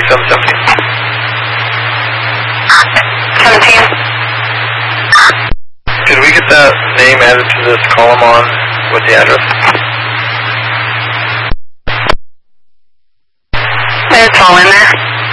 717. 17. Could we get that name added to this column on with the address? It's all in there.